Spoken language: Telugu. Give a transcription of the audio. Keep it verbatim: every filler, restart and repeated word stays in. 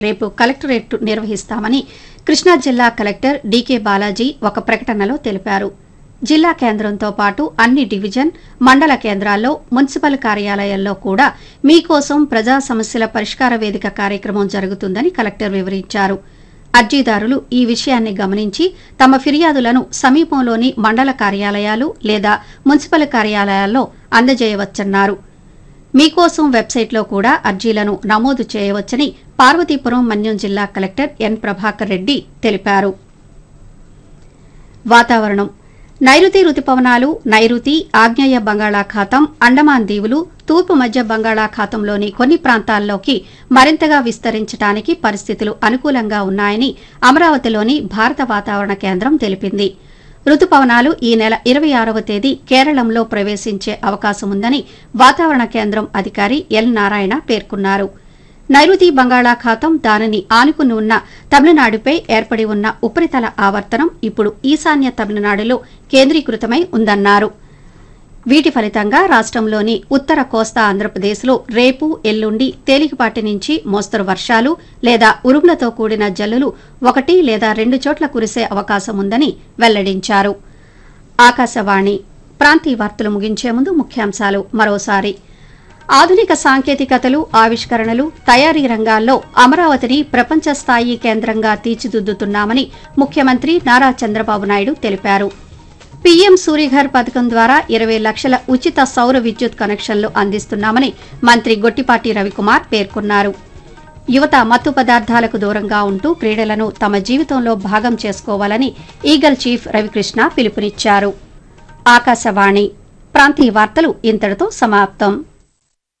రేపు కలెక్టరేట్ నిర్వహిస్తామని కృష్ణా జిల్లా కలెక్టర్ డీకే బాలాజీ ఒక ప్రకటనలో తెలిపారు. జిల్లా కేంద్రంతో పాటు అన్ని డివిజన్, మండల కేంద్రాల్లో, మున్సిపల్ కార్యాలయాల్లో కూడా మీకోసం ప్రజా సమస్యల పరిష్కార వేదిక కార్యక్రమం జరుగుతుందని కలెక్టర్ వివరించారు. అర్జీదారులు ఈ విషయాన్ని గమనించి తమ ఫిర్యాదులను సమీపంలోని మండల కార్యాలయాలు లేదా మున్సిపల్ కార్యాలయాల్లో అందజేయవచ్చన్నారు. మీకోసం వెబ్సైట్లో కూడా అర్జీలను నమోదు చేయవచ్చని పార్వతీపురం మన్యం జిల్లా కలెక్టర్ ఎన్ ప్రభాకర్ రెడ్డి తెలిపారు. వాతావరణం. నైరుతి రుతుపవనాలు నైరుతి, ఆగ్నేయ బంగాళాఖాతం, అండమాన్ దీవులు, తూర్పు మధ్య బంగాళాఖాతంలోని కొన్ని ప్రాంతాల్లోకి మరింతగా విస్తరించడానికి పరిస్థితులు అనుకూలంగా ఉన్నాయని అమరావతిలోని భారత వాతావరణ కేంద్రం తెలిపింది. రుతుపవనాలు ఈ నెల ఇరవై ఆరవ తేదీ కేరళంలో ప్రవేశించే అవకాశముందని వాతావరణ కేంద్రం అధికారి ఎల్ నారాయణ పేర్కొన్నారు. నైరుతి బంగాళాఖాతం దానిని ఆనుకుని ఉన్న తమిళనాడుపై ఏర్పడి ఉన్న ఉపరితల ఆవర్తనం ఇప్పుడు ఈశాన్య తమిళనాడులో కేంద్రీకృతమై ఉందన్నారు. వీటి ఫలితంగా రాష్టంలోని ఉత్తర కోస్తా ఆంధ్రప్రదేశ్లో రేపు, ఎల్లుండి తేలికపాటి నుంచి మోస్తరు వర్షాలు లేదా ఉరుములతో కూడిన జల్లులు ఒకటి లేదా రెండు చోట్ల కురిసే అవకాశముందని వెల్లడించారు. ఆకాశవాణి ప్రాంతీయ వార్తలు ముగించే ముందు ముఖ్యాంశాలు మరోసారి. ఆధునిక సాంకేతికతలు, ఆవిష్కరణలు, తయారీ రంగాల్లో అమరావతిని ప్రపంచ స్థాయి కేంద్రంగా తీర్చిదిద్దుతున్నామని ముఖ్యమంత్రి నారా చంద్రబాబు నాయుడు తెలిపారు. పీఎం సూర్యఘర్ పథకం ద్వారా ఇరవై లక్షల ఉచిత సౌర విద్యుత్ కనెక్షన్లు అందిస్తున్నామని మంత్రి గొట్టిపాటి రవికుమార్ పేర్కొన్నారు. యువత మత్తు పదార్థాలకు దూరంగా ఉంటూ క్రీడలను తమ జీవితంలో భాగం చేసుకోవాలని ఈగల్ చీఫ్ రవికృష్ణ పిలుపునిచ్చారు. ఆకాశవాణి ప్రాంతీయ వార్తలు ఇంతటితో సమాప్తం.